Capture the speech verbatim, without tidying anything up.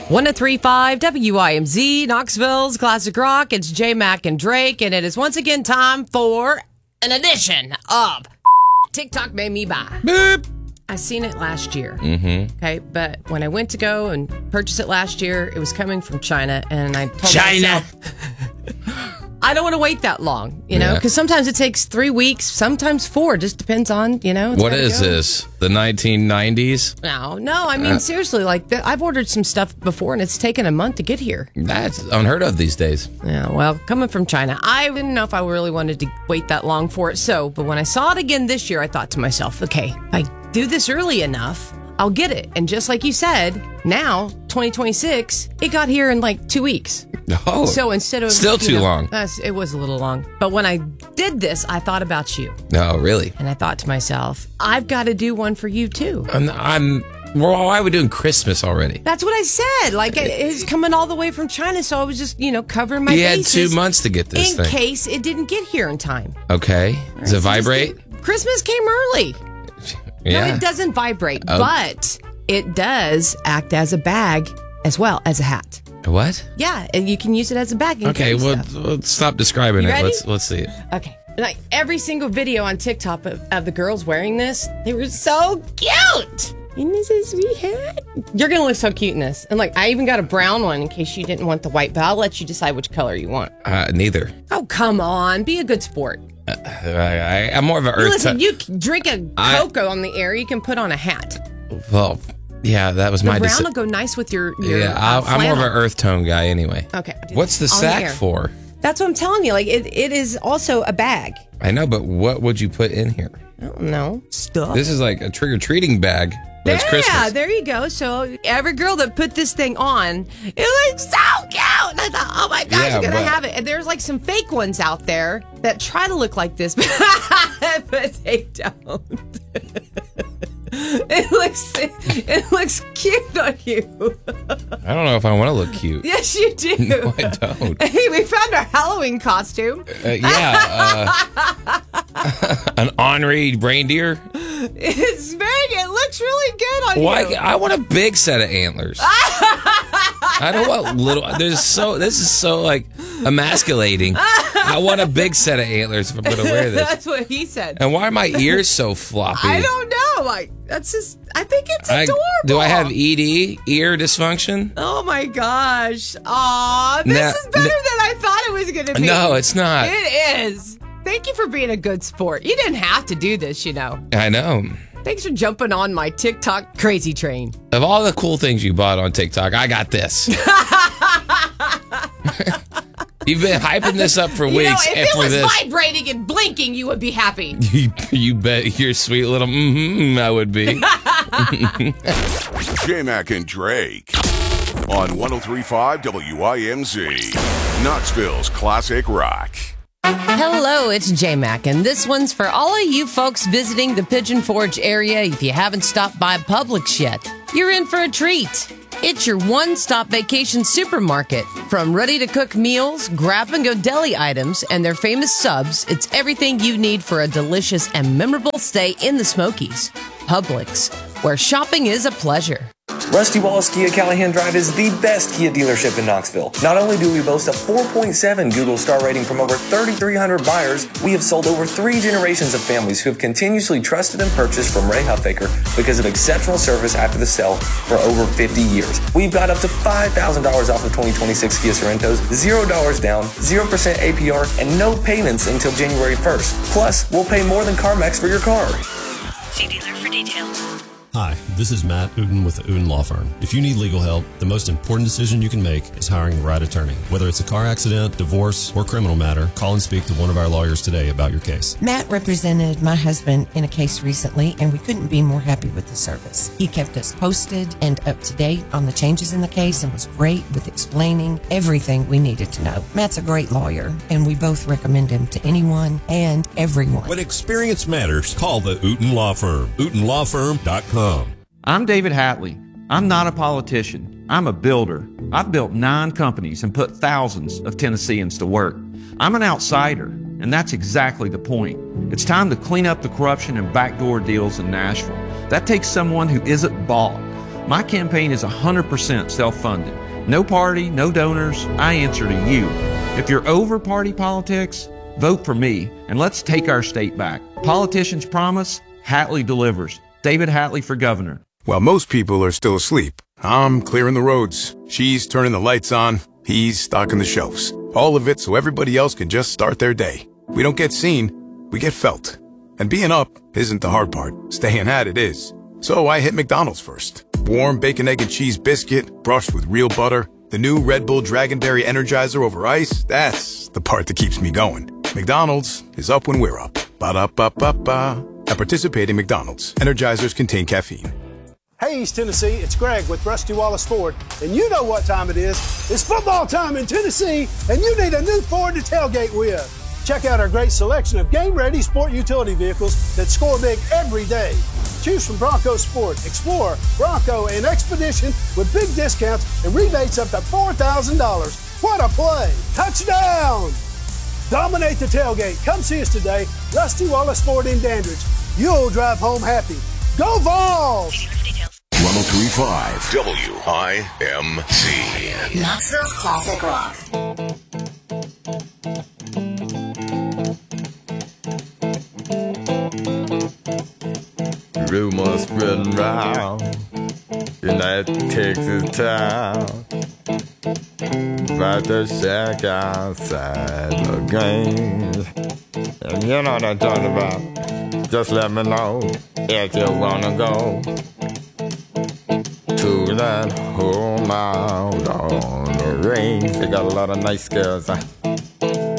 one oh three point five W I M Z, Knoxville's Classic Rock. It's J Mac and Drake, and it is once again time for an edition of TikTok Made Me Buy. Boop. I seen it last year. Mm-hmm. Okay, but when I went to go and purchase it last year, it was coming from China, and I told China. myself, I don't want to wait that long, you know, because yeah. sometimes it takes three weeks, sometimes four. Just depends on, you know. What is go. this? The nineteen nineties? No, no. I mean, uh, seriously, like the, I've ordered some stuff before, and it's taken a month to get here. That's unheard of these days. Yeah, well, coming from China, I didn't know if I really wanted to wait that long for it. So, but when I saw it again this year, I thought to myself, okay, if I do this early enough, I'll get it. And just like you said, now, twenty twenty-six, it got here in like two weeks. Oh, so instead of still too know, long. It was a little long. But when I did this, I thought about you. Oh, really? And I thought to myself, I've got to do one for you too. I'm, I'm well, why are we doing Christmas already? That's what I said. Like, it's coming all the way from China, so I was just, you know, covering my you bases. You had two months to get this in thing. In case it didn't get here in time. Okay. Right, Does it so vibrate? Christmas came early. Yeah. No, it doesn't vibrate, oh. but it does act as a bag as well as a hat. What? Yeah, and you can use it as a bag. Okay, well, well, stop describing you it. Ready? Let's let's see it. Okay, like every single video on TikTok of, of the girls wearing this, they were so cute. And this is sweet hat. You're gonna look so cute in this. And like, I even got a brown one in case you didn't want the white, but I'll let you decide which color you want. Uh, neither. Oh, come on, be a good sport. Uh, I, I'm more of an earth. Listen, t- you drink a cocoa I, on the air, you can put on a hat. Well. Yeah, that was the my decision. decision. Brown will go nice with your, your Yeah, uh, I'm more of an earth tone guy anyway. Okay. What's the sack the for? That's what I'm telling you. Like, it, it is also a bag. I know, but what would you put in here? I don't know. Stuff. This is like a trick-or-treating bag, but it's Christmas. Yeah, there you go. So every girl that put this thing on, it looks so cute. And I thought, oh my gosh, yeah, I'm going to but- have it. And there's like some fake ones out there that try to look like this, but they don't. It looks it looks cute on you. I don't know if I want to look cute. Yes, you do. No, I don't. Hey, we found our Halloween costume. Uh, yeah. Uh, an ornery reindeer. It's very, it looks really good on Why? you. I want a big set of antlers. I don't want little. There's so. This is so like emasculating. I want a big set of antlers if I'm going to wear this. That's what he said. And why are my ears so floppy? I don't know. Like, that's just, I think it's adorable. I, do I have E D, ear dysfunction? Oh my gosh. Aw, this Now- is better than I thought it was going to be. No, it's not. It is. Thank you for being a good sport. You didn't have to do this, you know. I know. Thanks for jumping on my TikTok crazy train. Of all the cool things you bought on TikTok, I got this. You've been hyping this up for You weeks. know, if and it for was this, vibrating and blinking, you would be happy. you, you bet your sweet little mm-hmm, I would be. J-Mac and Drake on one oh three point five W I M Z, Knoxville's Classic Rock. Hello, it's J-Mac, and this one's for all of you folks visiting the Pigeon Forge area. If you haven't stopped by Publix yet, you're in for a treat. It's your one-stop vacation supermarket. From ready-to-cook meals, grab-and-go deli items, and their famous subs, it's everything you need for a delicious and memorable stay in the Smokies. Publix, where shopping is a pleasure. Rusty Wallace Kia Callahan Drive is the best Kia dealership in Knoxville. Not only do we boast a four point seven Google star rating from over thirty-three hundred buyers, we have sold over three generations of families who have continuously trusted and purchased from Ray Huffaker because of exceptional service after the sale for over fifty years. We've got up to five thousand dollars off of twenty twenty-six Kia Sorrentos, zero dollars down, zero percent A P R, and no payments until January first. Plus, we'll pay more than CarMax for your car. See dealer for details. Hi, this is Matt Uden with the Uden Law Firm. If you need legal help, the most important decision you can make is hiring the right attorney. Whether it's a car accident, divorce, or criminal matter, call and speak to one of our lawyers today about your case. Matt represented my husband in a case recently, and we couldn't be more happy with the service. He kept us posted and up to date on the changes in the case and was great with explaining everything we needed to know. Matt's a great lawyer, and we both recommend him to anyone and everyone. When experience matters, call the Uten Law Firm. Uten Law Firm dot com. I'm David Hatley. I'm not a politician. I'm a builder. I've built nine companies and put thousands of Tennesseans to work. I'm an outsider, and that's exactly the point. It's time to clean up the corruption and backdoor deals in Nashville. That takes someone who isn't bought. My campaign is one hundred percent self-funded. No party, no donors. I answer to you. If you're over party politics, vote for me, and let's take our state back. Politicians promise, Hatley delivers. David Hatley for governor. While most people are still asleep, I'm clearing the roads. She's turning the lights on. He's stocking the shelves. All of it so everybody else can just start their day. We don't get seen, we get felt. And being up isn't the hard part. Staying at it is. So I hit McDonald's first. Warm bacon, egg, and cheese biscuit, brushed with real butter. The new Red Bull Dragonberry Energizer over ice, that's the part that keeps me going. McDonald's is up when we're up. Ba-da-ba-ba-ba. At participating McDonald's, Energizers contain caffeine. Hey, East Tennessee, it's Greg with Rusty Wallace Ford, and you know what time it is. It's football time in Tennessee, and you need a new Ford to tailgate with. Check out our great selection of game-ready sport utility vehicles that score big every day. Choose from Bronco Sport, Explorer, Bronco, and Expedition with big discounts and rebates up to four thousand dollars. What a play! Touchdown! Dominate the tailgate. Come see us today. Rusty Wallace Ford in Dandridge. You'll drive home happy. Go Vols! one oh three point five W I M C. Knoxville's Classic Rock. Rumors spreading round in that Texas town about the shack outside the game. And you know what I'm talking about. Just let me know if you wanna go to that home out on the range. They got a lot of nice girls. Huh?